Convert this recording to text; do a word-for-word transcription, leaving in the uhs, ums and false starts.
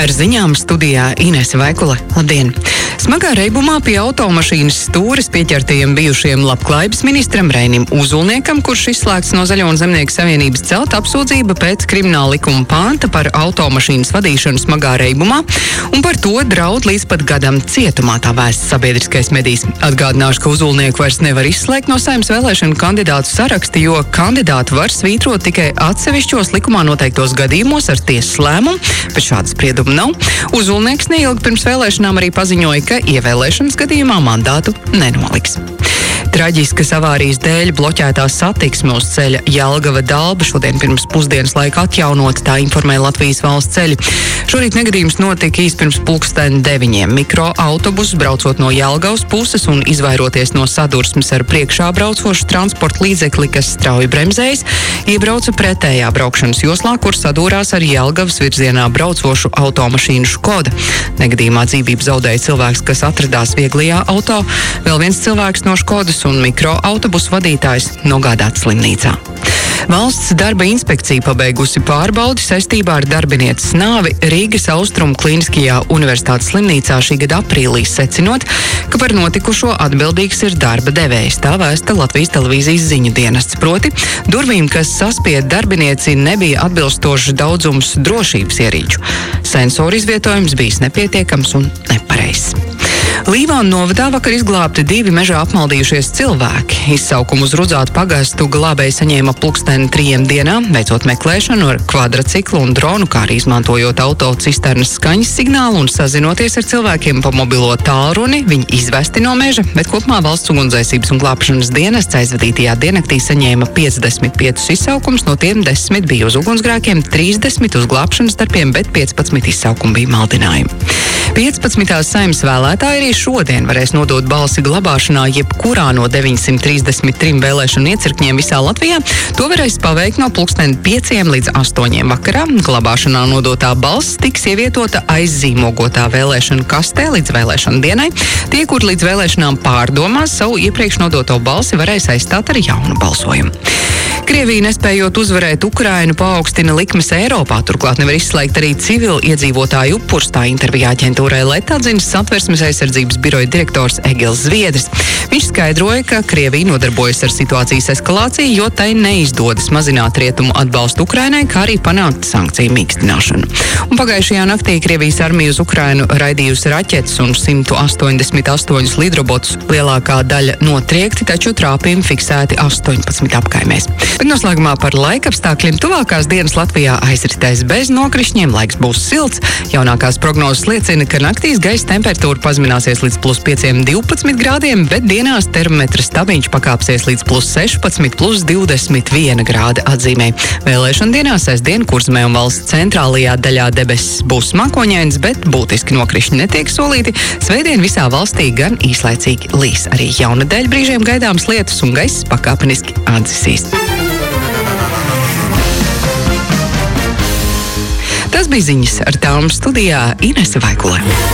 Ar ziņām studijā Inese Vaikule. Labdien! Smagā reibumā pie automašīnas stūres pieķertajiem bijušajiem labklājības ministram Reinim Uzulniekam, kurš izslēgts no Zaļo un Zemnieku savienības, celta apsūdzība pēc krimināla likuma panta par automašīnas vadīšanu smagā reibumā, un par to draud līdz pat gadam cietumā, tā vēsts sabiedriskais medijs. Atgādināšu, ka Uzulnieku vairs nevar izslēgt no Saeimas vēlēšanu kandidātu saraksta, jo kandidātu var svītrot tikai atsevišķos likumā noteiktos gadījumos ar tiesas lēmumu, bet šāda sprieduma nav. Uzulnieks neilgi pirms vēlēšanām arī paziņoja, ka ievēlēšanas gadījumā mandātu nenoliks. Traģiskas avārijas dēļ bloķētā satiksme uz ceļa Jelgava-Dalba šodien pirms pusdienas laika atjaunot, tā informēja Latvijas valsts ceļi. Šorīt negadījums notika īs pirms pulksten deviņiem. Mikroautobuss braucot no Jelgavas puses un izvairoties no sadursmes ar priekšā braucošu transporta līdzekli, kas strauji bremzējas, iebrauca pretējā braukšanas joslā, kur sadūrās ar Jelgavas virzienā braucošu automašīnu Škoda. Negadījumā dzīvību zaudēja cilvēks, kas atradās vieglajā auto, vēl viens cilvēks no Škodas un mikroautobusu vadītājs nogādāts slimnīcā. Valsts darba inspekcija pabeigusi pārbaudi saistībā ar darbinieces nāvi Rīgas Austrumu Kliniskajā universitātes slimnīcā šī gada aprīlī, secinot, ka par notikušo atbildīgs ir darba devējs. Tā vēsta Latvijas televīzijas ziņu dienests. Proti, durvīm, kas saspied darbinieci, nebija atbilstošs daudzums drošības ierīču. Sensoru izvietojums bijis nepietiekams un nepareizs. Līvānu novadā vakar izglābti divi mežā apmaldījušies cilvēki. Izsaukumu uz Rudzātu pagastu glābēji saņēma pulksten trījiem dienā, veicot meklēšanu ar kvadraciklu un dronu, kā arī izmantojot auto cisternas skaņas signālu un sazinoties ar cilvēkiem pa mobilo tālruni. Viņi izvesti no meža, bet kopumā valsts ugunsdzēsības un glābšanas dienests aizvadītajā diennaktī saņēma piecdesmit piecus izsaukumus, no tiem desmit bija uz ugunsgrēkiem, trīsdesmit uz glābšanas darbiem, bet piecpadsmit izsaukumi bija maldinājumi. piecpadsmitās Saeimas vēlētāji arī šodien varēs nodot balsi glabāšanā jebkurā no deviņsimt trīsdesmit trim vēlēšanu iecirkņiem visā Latvijā. To varēs paveikt no pulksten pieciem līdz astoņiem vakarā. Glabāšanā nodotā balss tiks ievietota aizzīmogotā vēlēšanu kastē līdz vēlēšanu dienai. Tie, kur līdz vēlēšanām pārdomās, savu iepriekš nodoto balsi varēs aizstāt ar jaunu balsojumu. Krievija, nespējot uzvarēt Ukrainu, paaugstina likmes Eiropā, turklāt nevar izslēgt arī civili iedzīvotāju upurus, tā intervijā aģentūrai Leta atzinis Satversmes aizsardzības biroja direktors Egils Zviedris. Viņš skaidroja, ka Krievija nodarbojas ar situācijas eskalāciju, jo tai neizdodas mazināt rietumu atbalstu Ukrainai, kā arī panākt sankciju mīkstināšanu. Un pagājušajā naktī Krievijas armija uz Ukrainu raidījusi raķetes un simt astoņdesmit astoņus lidrobotus. Lielākā daļa notriekti, taču trāpījumi fiksēti astoņpadsmit apkaimēs. Bet noslēgumā par laikapstākļiem. Tuvākās dienas Latvijā aizritēs bez nokrišņiem, laiks būs silts. Jaunākās prognozes liecina, ka naktīs gaisa temperatūra pazemināsies līdz plus pieciem divpadsmit grādiem, bet dienās termometra stabiņš pakāpsies līdz plus sešpadsmit, plus divdesmit viena grāda atzīmē. Vēlēšana dienā sestdien Kurzemē un valsts centrālajā daļā debesis būs mākoņains, bet būtiski nokrišņi netiek solīti. Svētdien visā valstī gan īslaicīgi līs. Arī jaunadēļ brīžiem gaidāms lietus un gaiss pakāpeniski atdzisīs. Tas bija ziņas, ar tām studijā Inese Vaikule.